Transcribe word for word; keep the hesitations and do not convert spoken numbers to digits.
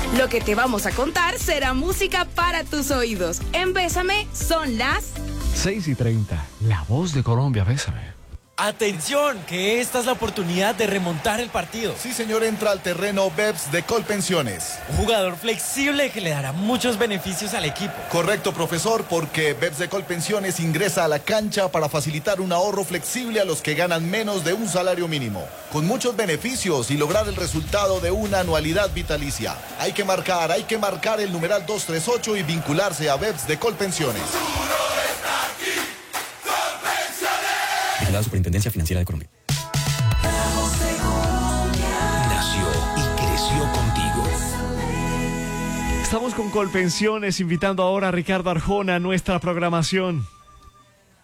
Lo que te vamos a contar será música para tus oídos. En Bésame son las seis y treinta. La voz de Colombia, Bésame. Atención, que esta es la oportunidad de remontar el partido. Sí, señor, entra al terreno Beps de Colpensiones. Un jugador flexible que le dará muchos beneficios al equipo. Correcto, profesor, porque Beps de Colpensiones ingresa a la cancha para facilitar un ahorro flexible a los que ganan menos de un salario mínimo, con muchos beneficios y lograr el resultado de una anualidad vitalicia. Hay que marcar, hay que marcar el numeral dos tres ocho y vincularse a Beps de Colpensiones. La Superintendencia Financiera de Colombia. Nació y creció contigo. Estamos con Colpensiones, invitando ahora a Ricardo Arjona a nuestra programación.